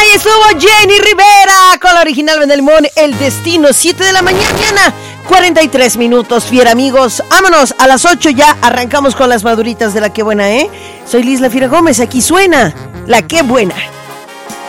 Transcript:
Ahí estuvo Jenny Rivera con la original Vendelmón, El Destino, 7 de la mañana, 43 minutos, fiera amigos. Vámonos, a las 8 ya arrancamos con las maduritas de la Qué Buena, ¿eh? Soy Lisla Fiera Gómez, aquí suena la Qué Buena.